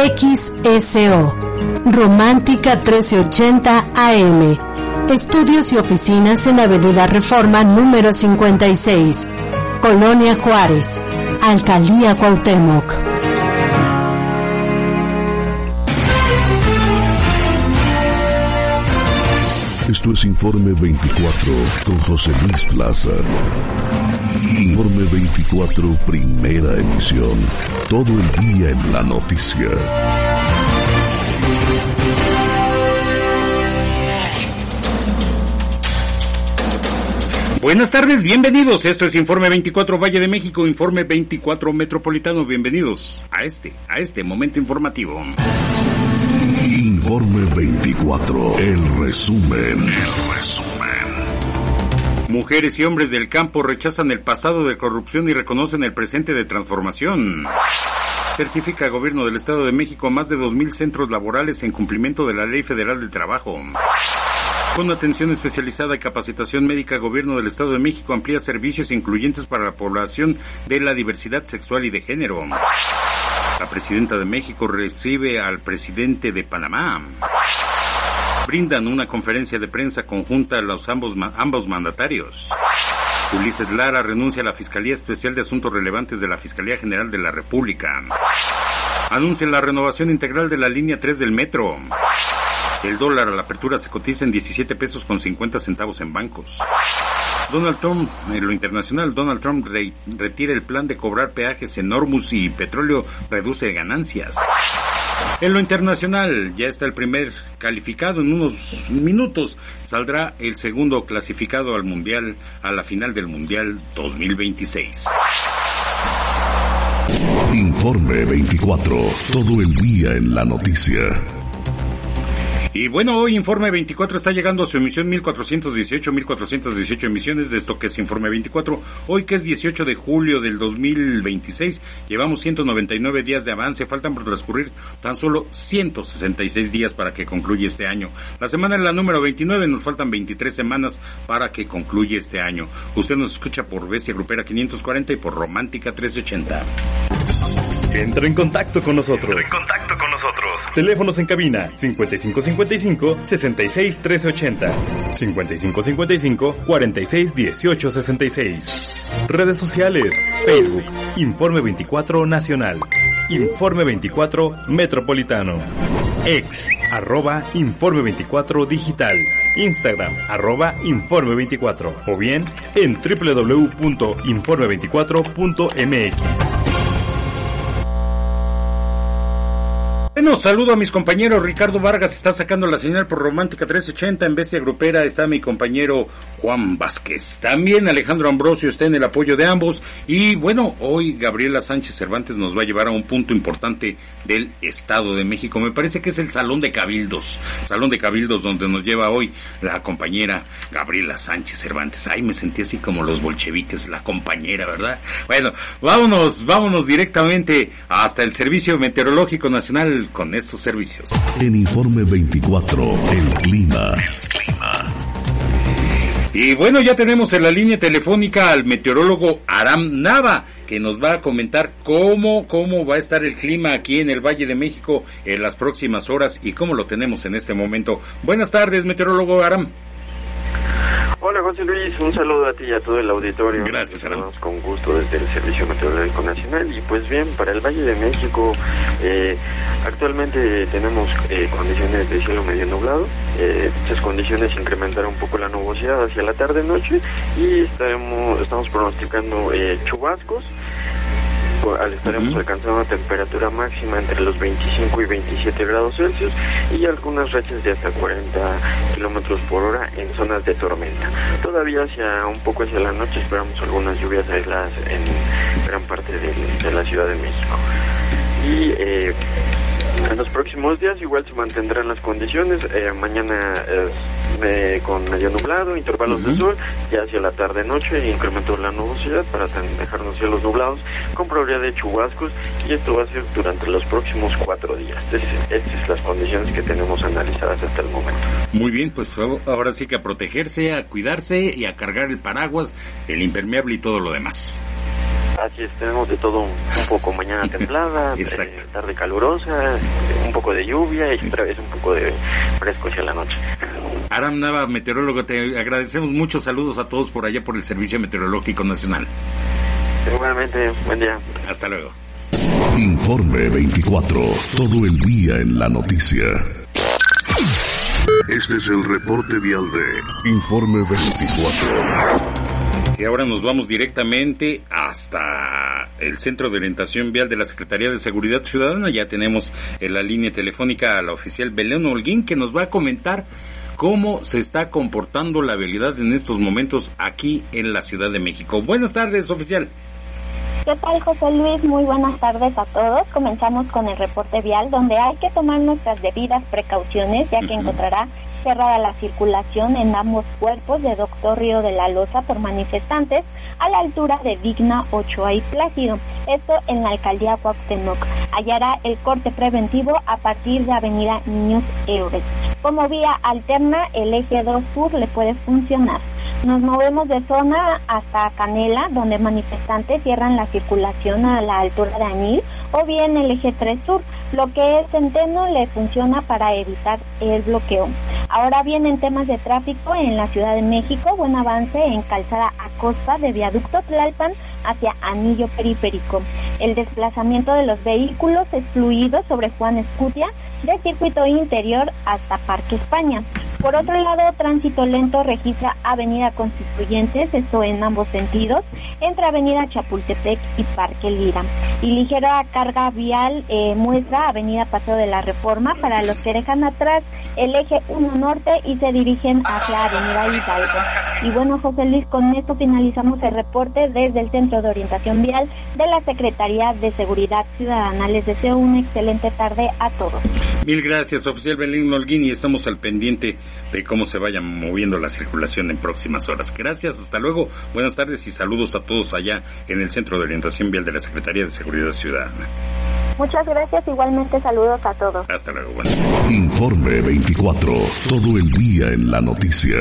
XSO, Romántica 1380 AM. Estudios y oficinas en Avenida Reforma número 56, Colonia Juárez, Alcaldía Cuauhtémoc. Esto es Informe 24 con José Luis Plaza. Informe 24, primera emisión. Todo el día en la noticia. Buenas tardes, bienvenidos. Esto es Informe 24 Valle de México, Informe 24 Metropolitano. Bienvenidos a este momento informativo. Informe 24, el resumen. Mujeres y hombres del campo rechazan el pasado de corrupción y reconocen el presente de transformación. Certifica el Gobierno del Estado de México más de 2,000 centros laborales en cumplimiento de la Ley Federal del Trabajo. Con atención especializada y capacitación médica, el Gobierno del Estado de México amplía servicios incluyentes para la población de la diversidad sexual y de género. La presidenta de México recibe al presidente de Panamá. Brindan una conferencia de prensa conjunta a los ambos mandatarios. Ulises Lara renuncia a la Fiscalía Especial de Asuntos Relevantes de la Fiscalía General de la República. Anuncia la renovación integral de la línea 3 del metro. El dólar a la apertura se cotiza en 17 pesos con 50 centavos en bancos. Donald Trump, en lo internacional, Donald Trump retira el plan de cobrar peajes en Hormuz y petróleo reduce ganancias. En lo internacional, ya está el primer calificado. En unos minutos saldrá el segundo clasificado al Mundial, a la final del Mundial 2026. Informe 24, todo el día en la noticia. Y bueno, hoy Informe 24 está llegando a su emisión 1418 emisiones de esto que es Informe 24. Hoy que es 18 de julio del 2026, llevamos 199 días de avance, faltan por transcurrir tan solo 166 días para que concluya este año. La semana es la número 29, nos faltan 23 semanas para que concluya este año. Usted nos escucha por Bestia Grupera 540 y por Romántica 1380. Entra en contacto con nosotros. Teléfonos en cabina 5555-661380, 5555-461866. Redes sociales, Facebook, Informe 24 Nacional, Informe 24 Metropolitano, X, @Informe 24 Digital, Instagram, @Informe24, o bien en www.informe24.mx. Bueno, saludo a mis compañeros. Ricardo Vargas está sacando la señal por Romántica 1380. En Bestia Grupera está mi compañero Juan Vázquez. También Alejandro Ambrosio está en el apoyo de ambos. Y bueno, hoy Gabriela Sánchez Cervantes nos va a llevar a un punto importante del Estado de México. Me parece que es el Salón de Cabildos. Salón de Cabildos donde nos lleva hoy la compañera Gabriela Sánchez Cervantes. Ay, me sentí así como los bolcheviques, la compañera, ¿verdad? Bueno, vámonos directamente hasta el Servicio Meteorológico Nacional con estos servicios. En Informe 24, el clima. Y bueno, ya tenemos en la línea telefónica al meteorólogo Aram Nava, que nos va a comentar cómo va a estar el clima aquí en el Valle de México en las próximas horas y cómo lo tenemos en este momento. Buenas tardes, meteorólogo Aram. Hola José Luis, un saludo a ti y a todo el auditorio. Gracias, Aram. Con gusto desde el Servicio Meteorológico Nacional. Y pues bien, para el Valle de México actualmente tenemos condiciones de cielo medio nublado. Estas condiciones incrementarán un poco la nubosidad hacia la tarde-noche y estamos pronosticando chubascos. Estaremos alcanzando una temperatura máxima entre los 25 y 27 grados Celsius y algunas rachas de hasta 40 kilómetros por hora en zonas de tormenta. Todavía un poco hacia la noche esperamos algunas lluvias aisladas en gran parte de la Ciudad de México. Y en los próximos días igual se mantendrán las condiciones. Mañana con medio nublado, intervalos de sol, ya hacia la tarde-noche incremento la nubosidad para dejarnos cielos nublados con probabilidad de chubascos, y esto va a ser durante los próximos 4 días. Estas son las condiciones que tenemos analizadas hasta el momento. Muy bien, pues ahora sí que a protegerse, a cuidarse y a cargar el paraguas, el impermeable y todo lo demás. Así es, tenemos de todo un poco, mañana templada, tarde calurosa, un poco de lluvia y otra vez un poco de fresco hacia la noche. Aram Nava, meteorólogo, te agradecemos mucho, saludos a todos por allá por el Servicio Meteorológico Nacional. Igualmente, buen día. Hasta luego. Informe 24, todo el día en la noticia. Este es el reporte vial de Informe 24. Y ahora nos vamos directamente hasta el Centro de Orientación Vial de la Secretaría de Seguridad Ciudadana. Ya tenemos en la línea telefónica a la oficial Belén Holguín, que nos va a comentar cómo se está comportando la vialidad en estos momentos aquí en la Ciudad de México. Buenas tardes, oficial. ¿Qué tal, José Luis? Muy buenas tardes a todos. Comenzamos con el reporte vial, donde hay que tomar nuestras debidas precauciones, ya que encontrará cerrada la circulación en ambos cuerpos de Doctor Río de la Loza por manifestantes a la altura de Digna, Ochoa y Plácido. Esto en la alcaldía Cuauhtémoc. Hallará el corte preventivo a partir de avenida Niños Héroes. Como vía alterna, el eje 2 sur le puede funcionar. Nos movemos de zona hasta Canela, donde manifestantes cierran la circulación a la altura de Añil, o bien el eje 3 sur. Lo que es Centeno le funciona para evitar el bloqueo. Ahora bien, en temas de tráfico en la Ciudad de México, buen avance en Calzada Acosta de Viaducto Tlalpan hacia Anillo Periférico. El desplazamiento de los vehículos es fluido sobre Juan Escutia, de Circuito Interior hasta Parque España. Por otro lado, tránsito lento registra Avenida Constituyentes, esto en ambos sentidos, entre Avenida Chapultepec y Parque Lira. Y ligera carga vial muestra Avenida Paseo de la Reforma para los que dejan atrás el eje 1 norte y se dirigen hacia Avenida Hidalgo. Y bueno, José Luis, con esto finalizamos el reporte desde el Centro de Orientación Vial de la Secretaría de Seguridad Ciudadana. Les deseo una excelente tarde a todos. Mil gracias, oficial Belén Holguín, y estamos al pendiente de cómo se vaya moviendo la circulación en próximas horas. Gracias, hasta luego, buenas tardes y saludos a todos allá en el Centro de Orientación Vial de la Secretaría de Seguridad Ciudadana. Muchas gracias, igualmente saludos a todos. Hasta luego, buenas tardes. Informe 24, todo el día en la noticia.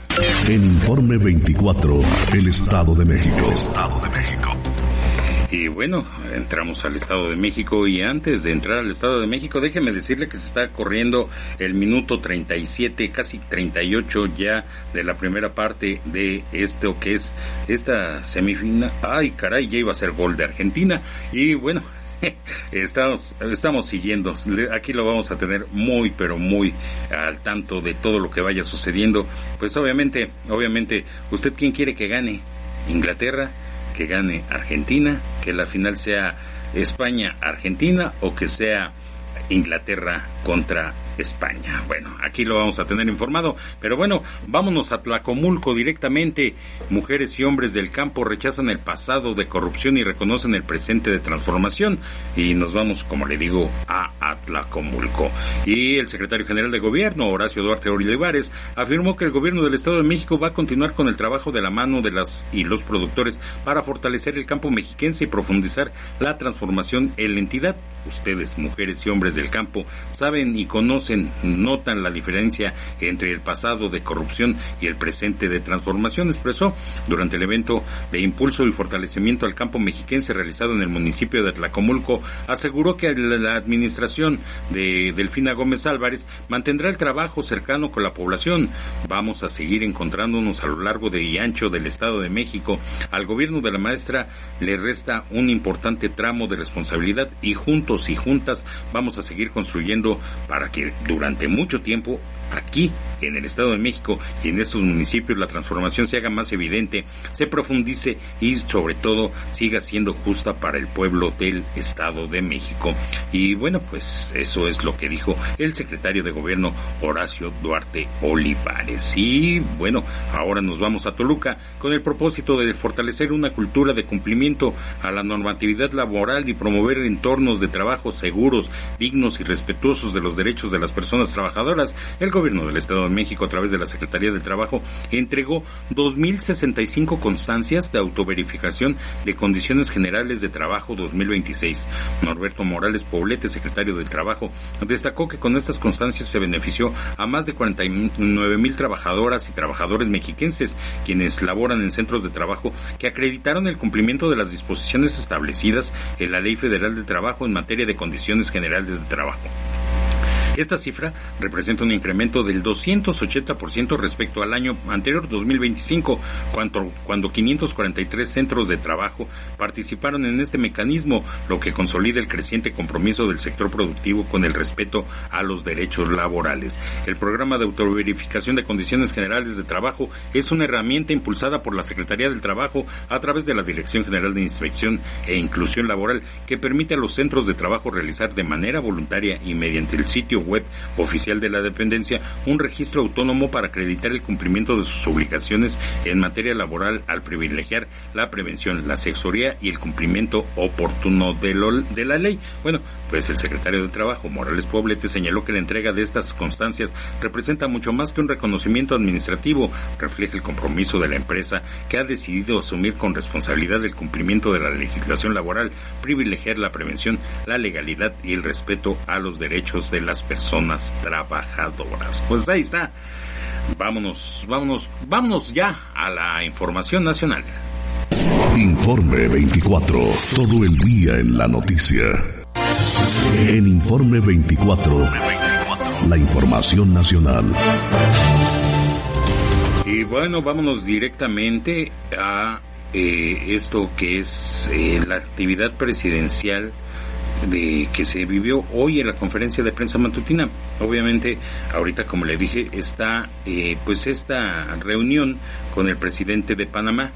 En Informe 24, el Estado de México. Estado de México. Y bueno, entramos al Estado de México, y antes de entrar al Estado de México, déjeme decirle que se está corriendo el minuto 37, casi 38 ya de la primera parte de esto que es esta semifinal. Ay, caray, ya iba a ser gol de Argentina. Y bueno, estamos siguiendo. Aquí lo vamos a tener muy, pero muy al tanto de todo lo que vaya sucediendo. Pues obviamente, ¿usted quién quiere que gane? ¿Inglaterra? ¿Que gane Argentina? ¿Que la final sea España-Argentina o que sea Inglaterra contra España? Bueno, aquí lo vamos a tener informado, pero bueno, vámonos a Tlacomulco directamente. Mujeres y hombres del campo rechazan el pasado de corrupción y reconocen el presente de transformación, y nos vamos, como le digo, a Tlacomulco. Y el secretario general de Gobierno, Horacio Duarte Olivares, afirmó que el gobierno del Estado de México va a continuar con el trabajo de la mano de las y los productores para fortalecer el campo mexiquense y profundizar la transformación en la entidad. Ustedes, mujeres y hombres del campo, saben y conocen, notan la diferencia entre el pasado de corrupción y el presente de transformación, expresó durante el evento de impulso y fortalecimiento al campo mexiquense realizado en el municipio de Tlacomulco. Aseguró que la administración de Delfina Gómez Álvarez mantendrá el trabajo cercano con la población. Vamos a seguir encontrándonos a lo largo y ancho del Estado de México. Al gobierno de la maestra le resta un importante tramo de responsabilidad, y juntos y juntas vamos a seguir construyendo para que durante mucho tiempo aquí en el Estado de México y en estos municipios la transformación se haga más evidente, se profundice y sobre todo siga siendo justa para el pueblo del Estado de México. Y bueno, pues eso es lo que dijo el secretario de Gobierno, Horacio Duarte Olivares. Y bueno, ahora nos vamos a Toluca con el propósito de fortalecer una cultura de cumplimiento a la normatividad laboral y promover entornos de trabajo seguros, dignos y respetuosos de los derechos de las personas trabajadoras. El Gobierno del Estado de México, a través de la Secretaría del Trabajo, entregó 2.065 constancias de autoverificación de condiciones generales de trabajo 2026. Norberto Morales Poblete, secretario del Trabajo, destacó que con estas constancias se benefició a más de 49,000 trabajadoras y trabajadores mexiquenses, quienes laboran en centros de trabajo que acreditaron el cumplimiento de las disposiciones establecidas en la Ley Federal del Trabajo en materia de condiciones generales de trabajo. Esta cifra representa un incremento del 280% respecto al año anterior, 2025, cuando 543 centros de trabajo participaron en este mecanismo, lo que consolida el creciente compromiso del sector productivo con el respeto a los derechos laborales. El programa de autoverificación de condiciones generales de trabajo es una herramienta impulsada por la Secretaría del Trabajo a través de la Dirección General de Inspección e Inclusión Laboral, que permite a los centros de trabajo realizar de manera voluntaria y mediante el sitio web oficial de la dependencia un registro autónomo para acreditar el cumplimiento de sus obligaciones en materia laboral al privilegiar la prevención, la asesoría y el cumplimiento oportuno de la ley. Bueno, pues el secretario de Trabajo, Morales Poblete, señaló que la entrega de estas constancias representa mucho más que un reconocimiento administrativo, refleja el compromiso de la empresa que ha decidido asumir con responsabilidad el cumplimiento de la legislación laboral, privilegiar la prevención, la legalidad y el respeto a los derechos de las personas trabajadoras. Pues ahí está. Vámonos ya a la información nacional. Informe 24. Todo el día en la noticia. En Informe 24. La información nacional. Y bueno, vámonos directamente a esto que es la actividad presidencial de que se vivió hoy en la conferencia de prensa matutina. Obviamente, ahorita, como le dije, está pues esta reunión con el presidente de Panamá,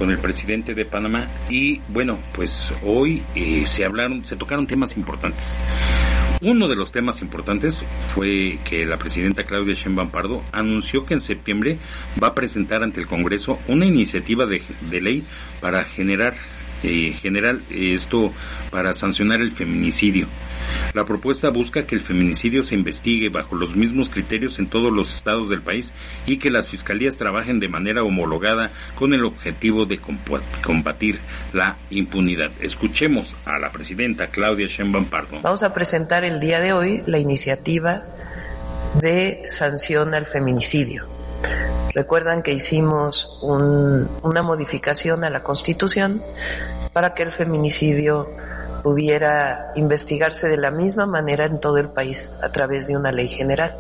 y bueno, pues hoy se tocaron temas importantes. Uno de los temas importantes fue que la presidenta Claudia Sheinbaum Pardo anunció que en septiembre va a presentar ante el Congreso una iniciativa de ley para generar esto para sancionar el feminicidio. La propuesta busca que el feminicidio se investigue bajo los mismos criterios en todos los estados del país y que las fiscalías trabajen de manera homologada con el objetivo de combatir la impunidad. Escuchemos a la presidenta Claudia Sheinbaum Pardo. Vamos a presentar el día de hoy la iniciativa de sanción al feminicidio. Recuerdan que hicimos una modificación a la Constitución para que el feminicidio pudiera investigarse de la misma manera en todo el país a través de una ley general.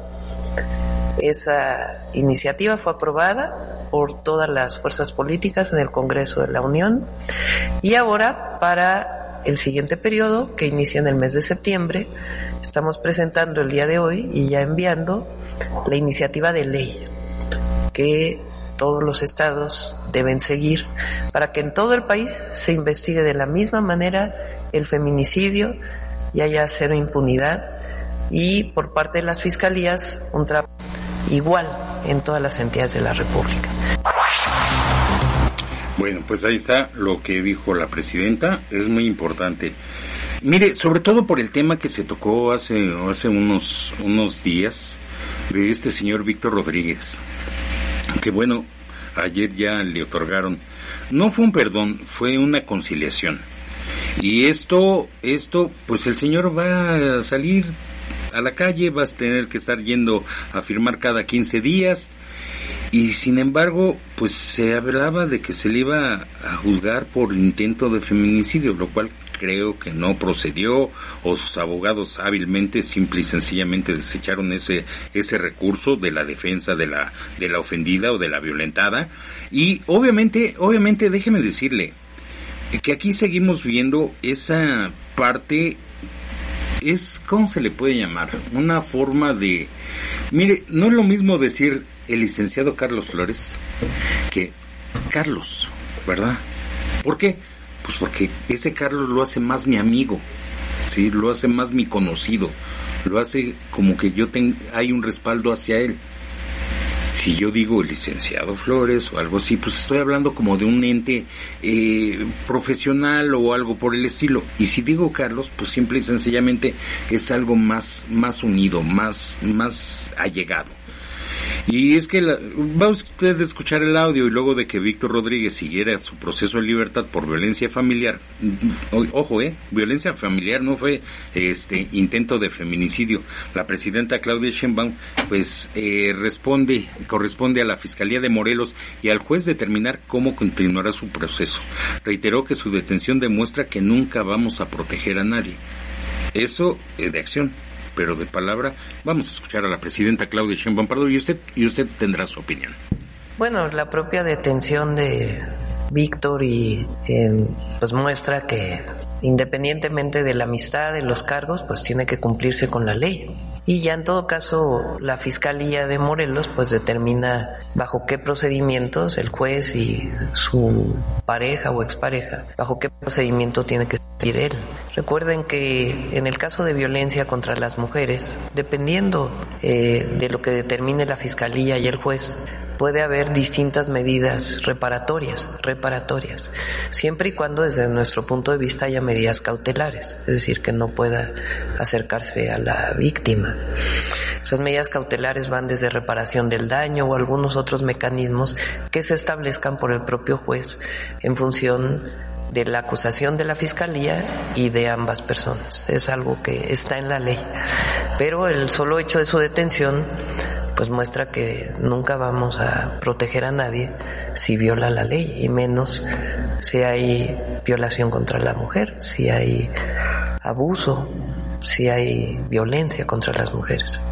Esa iniciativa fue aprobada por todas las fuerzas políticas en el Congreso de la Unión y ahora, para el siguiente periodo, que inicia en el mes de septiembre, estamos presentando el día de hoy y ya enviando la iniciativa de ley que todos los estados deben seguir para que en todo el país se investigue de la misma manera el feminicidio y haya cero impunidad, y por parte de las fiscalías un trabajo igual en todas las entidades de la República. Bueno, pues ahí está lo que dijo la presidenta, es muy importante. Mire, sobre todo por el tema que se tocó hace unos días de este señor Víctor Rodríguez, que bueno, ayer ya le otorgaron, no fue un perdón, fue una conciliación. Y esto, pues el señor va a salir a la calle, va a tener que estar yendo a firmar cada 15 días, y sin embargo, pues se hablaba de que se le iba a juzgar por intento de feminicidio, lo cual creo que no procedió, o sus abogados hábilmente simple y sencillamente desecharon ese recurso de la defensa de la ofendida o de la violentada. Y obviamente déjeme decirle que aquí seguimos viendo esa parte, ¿cómo se le puede llamar? Una forma de... Mire, no es lo mismo decir el licenciado Carlos Flores que Carlos, ¿verdad? ¿Por qué? Pues porque ese Carlos lo hace más mi amigo, ¿sí? Lo hace más mi conocido, lo hace como que hay un respaldo hacia él. Si yo digo el licenciado Flores o algo así, pues estoy hablando como de un ente profesional o algo por el estilo. Y si digo Carlos, pues simple y sencillamente es algo más unido, más allegado. Y es que va usted a escuchar el audio y luego de que Víctor Rodríguez siguiera su proceso de libertad por violencia familiar, ojo, violencia familiar, no fue intento de feminicidio. La presidenta Claudia Sheinbaum pues corresponde a la Fiscalía de Morelos y al juez determinar cómo continuará su proceso. Reiteró que su detención demuestra que nunca vamos a proteger a nadie. Eso de acción, pero de palabra. Vamos a escuchar a la presidenta Claudia Sheinbaum Pardo y usted tendrá su opinión. Bueno, la propia detención de Víctor pues muestra que independientemente de la amistad, de los cargos, pues tiene que cumplirse con la ley. Y ya en todo caso la Fiscalía de Morelos pues determina bajo qué procedimientos el juez y su pareja o expareja, bajo qué procedimiento tiene que seguir él. Recuerden que en el caso de violencia contra las mujeres, dependiendo de lo que determine la Fiscalía y el juez, puede haber distintas medidas reparatorias, siempre y cuando desde nuestro punto de vista haya medidas cautelares, es decir, que no pueda acercarse a la víctima. Esas medidas cautelares van desde reparación del daño o algunos otros mecanismos que se establezcan por el propio juez en función de la acusación de la Fiscalía y de ambas personas. Es algo que está en la ley, pero el solo hecho de su detención pues muestra que nunca vamos a proteger a nadie si viola la ley, y menos si hay violación contra la mujer, si hay abuso, si hay violencia contra las mujeres.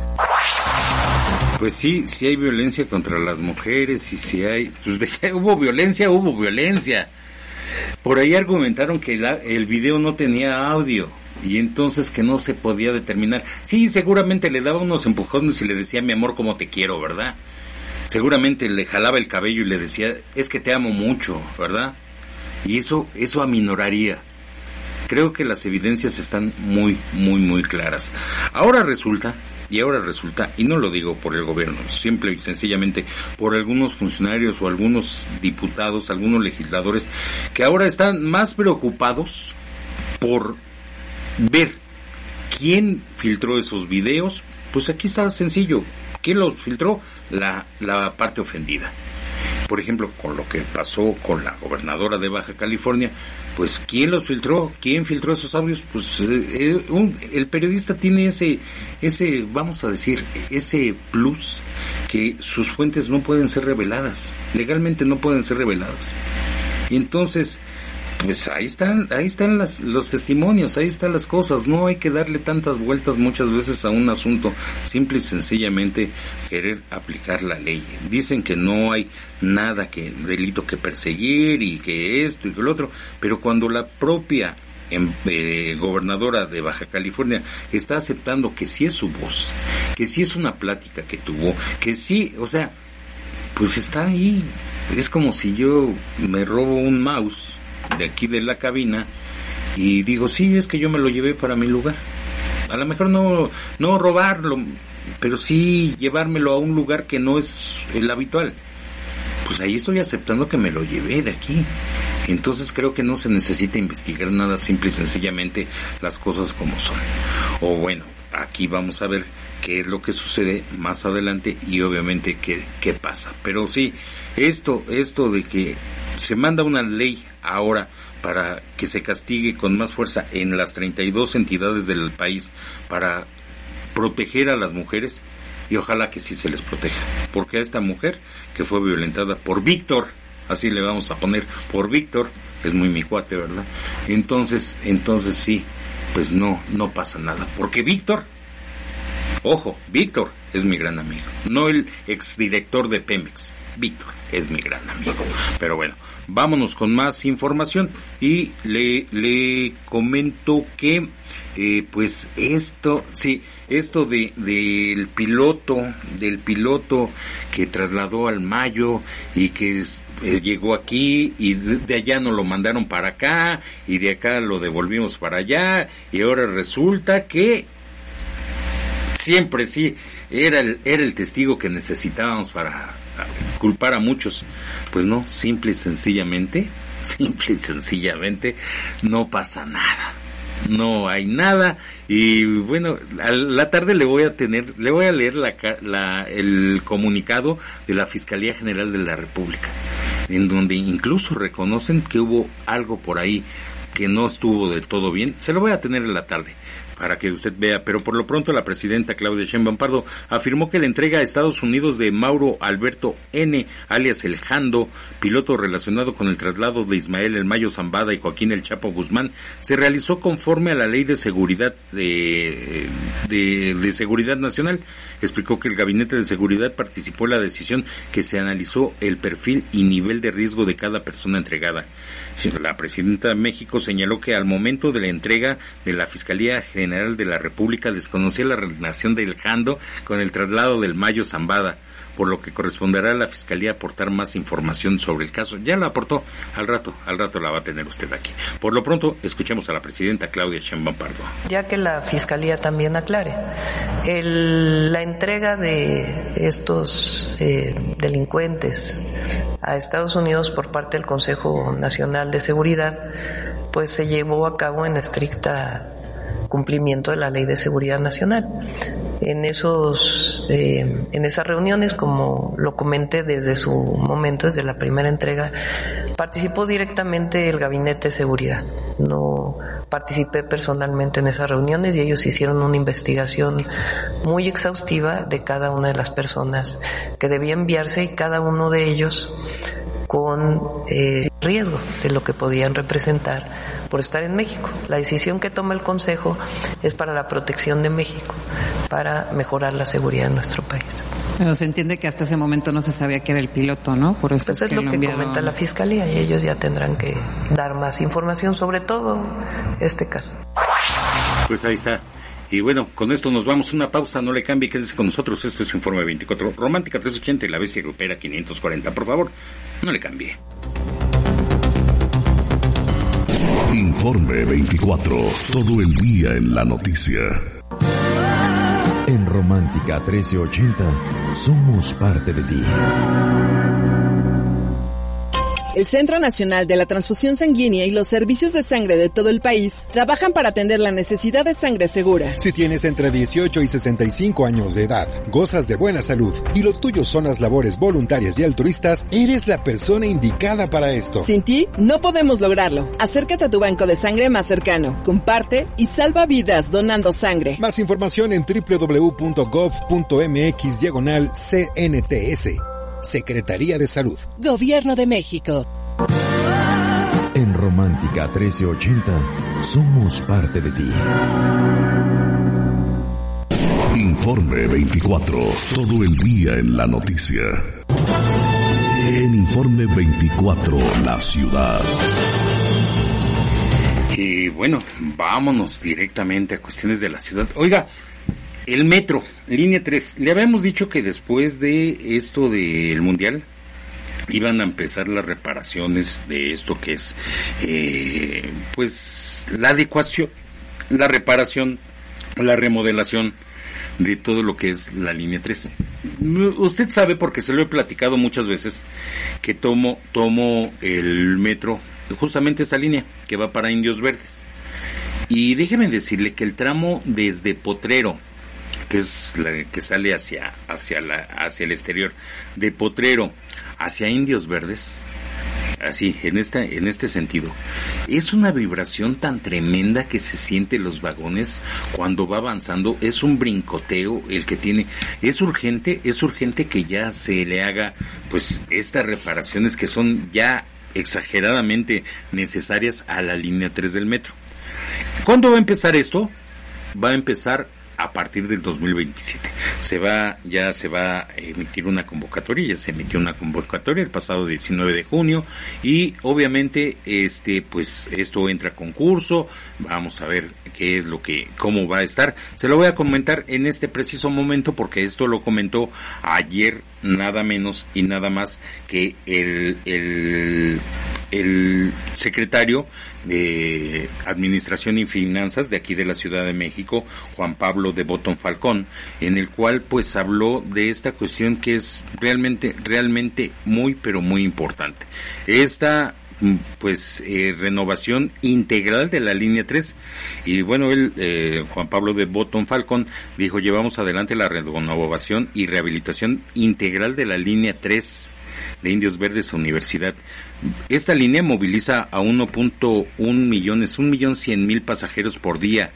Pues sí hay violencia contra las mujeres, y si hay, pues hubo violencia. Por ahí argumentaron que el video no tenía audio y entonces que no se podía determinar. Sí, seguramente le daba unos empujones y le decía, mi amor, cómo te quiero, ¿verdad? Seguramente le jalaba el cabello y le decía, es que te amo mucho, ¿verdad? Y eso aminoraría. Creo que las evidencias están muy, muy, muy claras. Ahora resulta, y no lo digo por el gobierno, simple y sencillamente por algunos funcionarios o algunos diputados, algunos legisladores, que ahora están más preocupados por ver quién filtró esos videos. Pues aquí está sencillo, ¿quién los filtró? La parte ofendida. Por ejemplo, con lo que pasó con la gobernadora de Baja California, pues ¿quién los filtró? ¿Quién filtró esos audios? Pues el periodista tiene ese, vamos a decir, ese plus, que sus fuentes no pueden ser reveladas, legalmente no pueden ser reveladas. Y entonces, pues ahí están los testimonios, ahí están las cosas. No hay que darle tantas vueltas muchas veces a un asunto, simple y sencillamente querer aplicar la ley. Dicen que no hay nada delito que perseguir y que esto y que lo otro, pero cuando la propia gobernadora de Baja California está aceptando que sí es su voz, que sí es una plática que tuvo, que sí, o sea, pues está ahí. Es como si yo me robo un mouse de aquí de la cabina y digo, sí, es que yo me lo llevé para mi lugar. A lo mejor no robarlo, pero sí llevármelo a un lugar que no es el habitual. Pues ahí estoy aceptando que me lo llevé de aquí. Entonces creo que no se necesita investigar nada, simple y sencillamente las cosas como son. O bueno, aquí vamos a ver qué es lo que sucede más adelante y obviamente qué pasa. Pero sí, esto de que se manda una ley ahora para que se castigue con más fuerza en las 32 entidades del país para proteger a las mujeres, y ojalá que sí se les proteja, porque a esta mujer que fue violentada por Víctor, así le vamos a poner, por Víctor, es muy mi cuate, ¿verdad? Entonces sí, pues no pasa nada, porque Víctor, ojo, Víctor es mi gran amigo, no el exdirector de Pemex. Víctor es mi gran amigo. Pero bueno, vámonos con más información y le comento que pues esto del piloto que trasladó al Mayo y que llegó aquí y de allá nos lo mandaron para acá y de acá lo devolvimos para allá y ahora resulta que siempre sí era el testigo que necesitábamos para culpar a muchos. Pues no, simple y sencillamente no pasa nada. no hay nada. Y bueno, a la tarde le voy a leer el comunicado de la Fiscalía General de la República, en donde incluso reconocen que hubo algo por ahí que no estuvo del todo bien. Se lo voy a tener en la tarde para que usted vea, pero por lo pronto la presidenta Claudia Sheinbaum Pardo afirmó que la entrega a Estados Unidos de Mauro Alberto N., alias El Jando, piloto relacionado con el traslado de Ismael El Mayo Zambada y Joaquín El Chapo Guzmán, se realizó conforme a la Ley de Seguridad de Seguridad Nacional. Explicó que el Gabinete de Seguridad participó en la decisión, que se analizó el perfil y nivel de riesgo de cada persona entregada. La presidenta de México señaló que al momento de la entrega de la Fiscalía General de la República desconocía la relación del Jando con el traslado del Mayo Zambada, por lo que corresponderá a la Fiscalía aportar más información sobre el caso. Ya la aportó, al rato la va a tener usted aquí. Por lo pronto, escuchemos a la presidenta Claudia Sheinbaum Pardo. Ya que la Fiscalía también aclare, la entrega de estos delincuentes a Estados Unidos por parte del Consejo Nacional de Seguridad, pues se llevó a cabo en estricta cumplimiento de la Ley de Seguridad Nacional. En esas reuniones, como lo comenté desde su momento, desde la primera entrega, participó directamente el Gabinete de Seguridad. No participé personalmente en esas reuniones y ellos hicieron una investigación muy exhaustiva de cada una de las personas que debía enviarse, y cada uno de ellos con riesgo de lo que podían representar por estar en México. La decisión que toma el Consejo es para la protección de México, para mejorar la seguridad de nuestro país. Pero se entiende que hasta ese momento no se sabía que era el piloto, ¿no? Por eso pues es lo que comenta la Fiscalía, y ellos ya tendrán que dar más información sobre todo este caso. Pues ahí está. Y bueno, con esto nos vamos a una pausa, no le cambie, quédese con nosotros. Esto es Informe 24, Romántica 380 y La Bestia Grupera 540. Por favor, no le cambie. Informe 24, todo el día en la noticia. En Romántica 1380, somos parte de ti. El Centro Nacional de la Transfusión Sanguínea y los servicios de sangre de todo el país trabajan para atender la necesidad de sangre segura. Si tienes entre 18 y 65 años de edad, gozas de buena salud y lo tuyo son las labores voluntarias y altruistas, eres la persona indicada para esto. Sin ti, no podemos lograrlo. Acércate a tu banco de sangre más cercano, comparte y salva vidas donando sangre. Más información en www.gov.mx/CNTS. Secretaría de Salud. Gobierno de México. En Romántica 1380, somos parte de ti. Informe 24, todo el día en la noticia. En Informe 24, la ciudad. Y bueno, vámonos directamente a cuestiones de la ciudad. Oiga, el metro, línea 3, le habíamos dicho que después de esto del Mundial iban a empezar las reparaciones de esto que es, pues, la adecuación, la reparación, la remodelación de todo lo que es la línea 3. Usted sabe, porque se lo he platicado muchas veces, que tomo el metro, justamente esta línea que va para Indios Verdes. Y déjeme decirle que el tramo desde Potrero, que es la que sale hacia el exterior, de Potrero hacia Indios Verdes, así, en este sentido, es una vibración tan tremenda que se siente en los vagones cuando va avanzando. Es un brincoteo el que tiene. Es urgente que ya se le haga, pues, estas reparaciones que son ya exageradamente necesarias a la línea 3 del metro. ¿Cuándo va a empezar esto? Va a empezar a partir del 2027. Ya se va a emitir una convocatoria, ya se emitió una convocatoria el pasado 19 de junio y obviamente pues esto entra a concurso. Vamos a ver cómo va a estar. Se lo voy a comentar en este preciso momento porque esto lo comentó ayer nada menos y nada más que el secretario de Administración y Finanzas de aquí de la Ciudad de México, Juan Pablo de Botón Falcón, en el cual pues habló de esta cuestión que es realmente muy pero muy importante. Esta renovación integral de la línea 3. Y bueno, Juan Pablo de Botón Falcón dijo: llevamos adelante la renovación y rehabilitación integral de la línea 3 de Indios Verdes a Universidad. Esta línea moviliza a 1.1 millones, 1.100.000 pasajeros por día.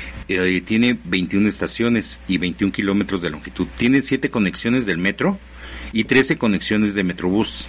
Tiene 21 estaciones y 21 kilómetros de longitud. Tiene 7 conexiones del metro y 13 conexiones de Metrobús.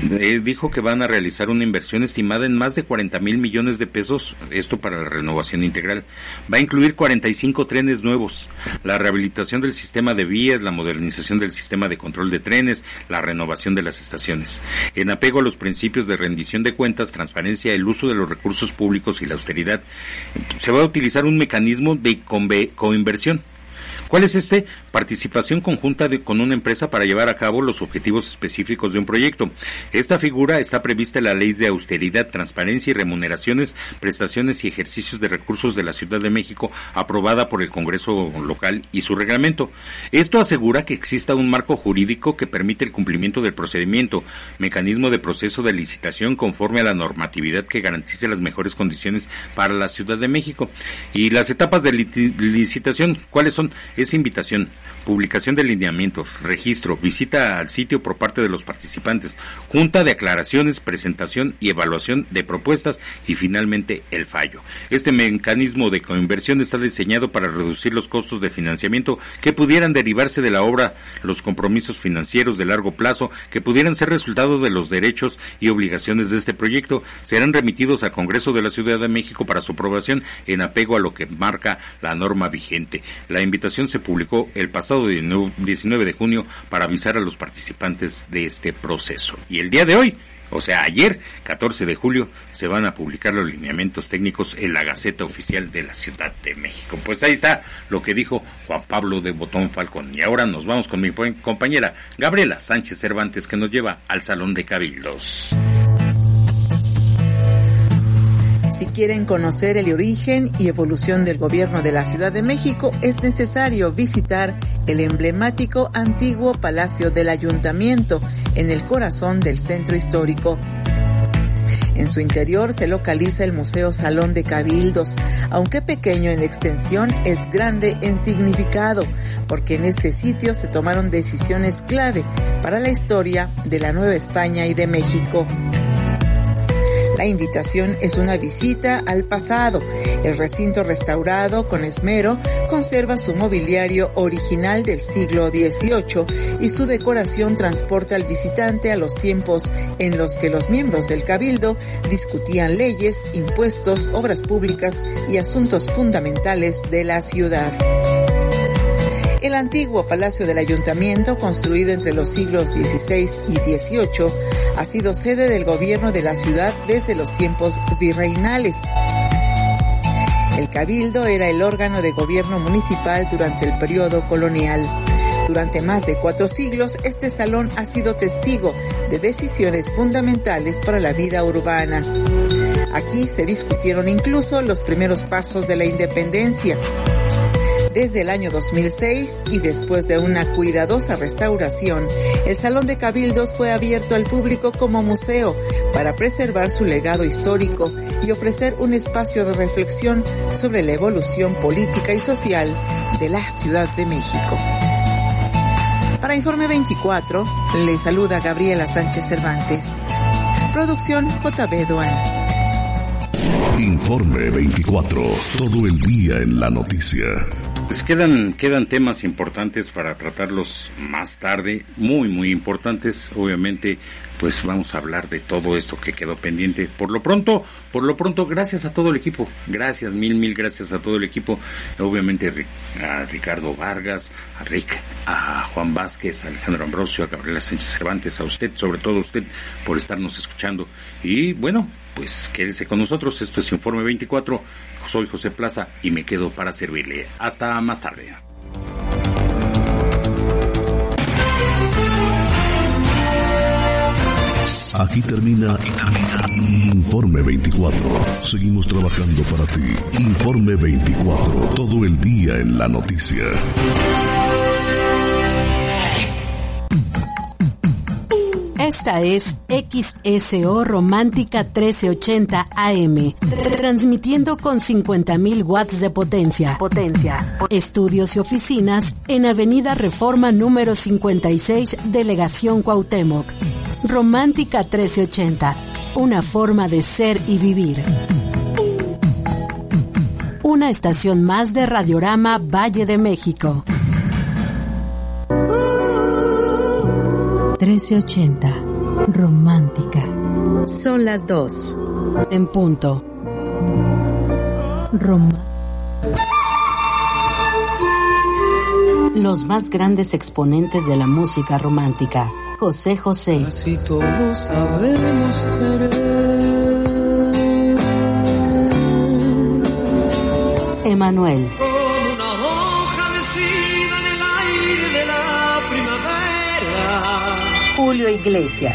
Dijo que van a realizar una inversión estimada en más de 40,000 millones de pesos, esto para la renovación integral. Va a incluir 45 trenes nuevos, la rehabilitación del sistema de vías, la modernización del sistema de control de trenes, la renovación de las estaciones. En apego a los principios de rendición de cuentas, transparencia, el uso de los recursos públicos y la austeridad, se va a utilizar un mecanismo de coinversión. ¿Cuál es este? Participación conjunta con una empresa para llevar a cabo los objetivos específicos de un proyecto. Esta figura está prevista en la Ley de Austeridad, Transparencia y Remuneraciones, Prestaciones y Ejercicios de Recursos de la Ciudad de México, aprobada por el Congreso local y su reglamento. Esto asegura que exista un marco jurídico que permite el cumplimiento del procedimiento, mecanismo de proceso de licitación conforme a la normatividad que garantice las mejores condiciones para la Ciudad de México. Y las etapas de licitación, ¿cuáles son? Es invitación, publicación de lineamientos, registro, visita al sitio por parte de los participantes, junta de aclaraciones, presentación y evaluación de propuestas y finalmente el fallo. Este mecanismo de coinversión está diseñado para reducir los costos de financiamiento que pudieran derivarse de la obra, los compromisos financieros de largo plazo que pudieran ser resultado de los derechos y obligaciones de este proyecto. Serán remitidos al Congreso de la Ciudad de México para su aprobación en apego a lo que marca la norma vigente. La invitación se publicó el pasado 19 de junio para avisar a los participantes de este proceso. Y el día de hoy, o sea, ayer, 14 de julio, se van a publicar los lineamientos técnicos en la Gaceta Oficial de la Ciudad de México. Pues ahí está lo que dijo Juan Pablo de Botón Falcón. Y ahora nos vamos con mi compañera Gabriela Sánchez Cervantes, que nos lleva al Salón de Cabildos. Si quieren conocer el origen y evolución del gobierno de la Ciudad de México, es necesario visitar el emblemático antiguo Palacio del Ayuntamiento, en el corazón del centro histórico. En su interior se localiza el Museo Salón de Cabildos, aunque pequeño en extensión, es grande en significado, porque en este sitio se tomaron decisiones clave para la historia de la Nueva España y de México. La invitación es una visita al pasado. El recinto, restaurado con esmero, conserva su mobiliario original del siglo XVIII y su decoración transporta al visitante a los tiempos en los que los miembros del Cabildo discutían leyes, impuestos, obras públicas y asuntos fundamentales de la ciudad. El antiguo Palacio del Ayuntamiento, construido entre los siglos XVI y XVIII, ha sido sede del gobierno de la ciudad desde los tiempos virreinales. El Cabildo era el órgano de gobierno municipal durante el periodo colonial. Durante más de 4 siglos, este salón ha sido testigo de decisiones fundamentales para la vida urbana. Aquí se discutieron incluso los primeros pasos de la independencia. Desde el año 2006 y después de una cuidadosa restauración, el Salón de Cabildos fue abierto al público como museo para preservar su legado histórico y ofrecer un espacio de reflexión sobre la evolución política y social de la Ciudad de México. Para Informe 24, le saluda Gabriela Sánchez Cervantes. Producción JB Duan. Informe 24, todo el día en la noticia. Pues quedan temas importantes para tratarlos más tarde, muy importantes. Obviamente, pues vamos a hablar de todo esto que quedó pendiente. Por lo pronto, gracias a todo el equipo. Gracias, mil gracias a todo el equipo. Obviamente a Ricardo Vargas, a Rick, a Juan Vázquez, a Alejandro Ambrosio, a Gabriela Sánchez Cervantes, a usted, sobre todo a usted, por estarnos escuchando. Y bueno, pues quédese con nosotros. Esto es Informe 24. Soy José Plaza y me quedo para servirle. Hasta más tarde. Aquí termina Informe 24. Seguimos trabajando para ti. Informe 24. Todo el día en la noticia. Esta es XSO Romántica 1380 AM, transmitiendo con 50,000 watts de potencia. Estudios y oficinas en Avenida Reforma número 56, Delegación Cuauhtémoc. Romántica 1380, una forma de ser y vivir. Una estación más de Radiorama Valle de México. 1380, romántica. Son las 2. En punto. Los más grandes exponentes de la música romántica. José José. Casi todos sabemos querer. Emanuel. Julio Iglesias.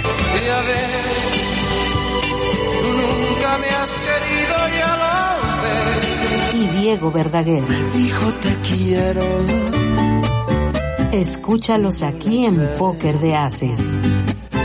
Tú nunca me has querido, ya lo ves. Y Diego Verdaguer. Me dijo te quiero. Escúchalos aquí en Póker de Haces.